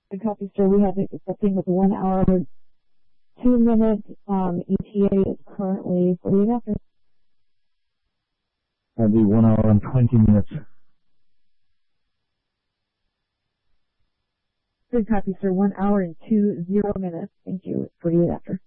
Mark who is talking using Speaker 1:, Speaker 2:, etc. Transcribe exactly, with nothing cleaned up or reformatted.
Speaker 1: Good copy, sir. We have it accepting with one hour, two minutes. Um, E T A is currently forty-eight after.
Speaker 2: That'd be one hour and twenty minutes.
Speaker 1: Good copy, sir. One hour and two zero minutes. Thank you. forty-eight after.